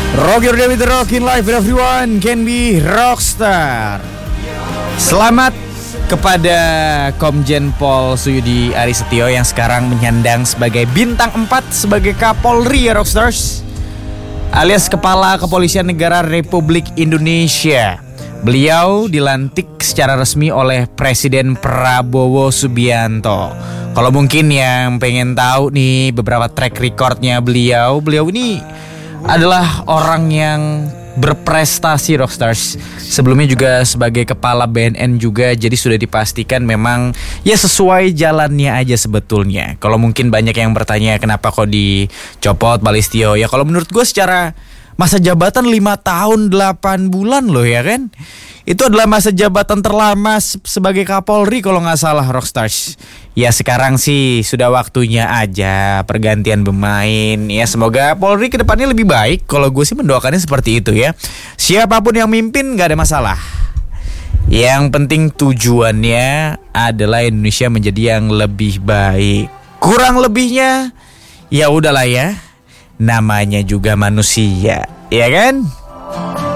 Rock your day with the Rockin' Life, everyone can be rockstar. Selamat kepada Komjen Pol Suyudi Arisetio yang sekarang menyandang sebagai bintang 4 sebagai Kapolri ya Rockstars, alias Kepala Kepolisian Negara Republik Indonesia. Beliau dilantik secara resmi oleh Presiden Prabowo Subianto. Kalau mungkin yang pengen tahu nih beberapa track recordnya beliau ini adalah orang yang berprestasi Rockstars. Sebelumnya juga sebagai kepala BNN juga, jadi sudah dipastikan memang ya sesuai jalannya aja sebetulnya. Kalau mungkin banyak yang bertanya kenapa kok dicopot Balistio, ya kalau menurut gue secara masa jabatan 5 tahun 8 bulan loh ya kan. Itu adalah masa jabatan terlama sebagai Kapolri kalau gak salah Rockstars. Ya sekarang sih sudah waktunya aja pergantian pemain. Ya semoga Polri kedepannya lebih baik. Kalau gue sih mendoakannya seperti itu ya. Siapapun yang mimpin gak ada masalah. Yang penting tujuannya adalah Indonesia menjadi yang lebih baik. Kurang lebihnya ya udahlah ya. Namanya juga manusia, ya kan?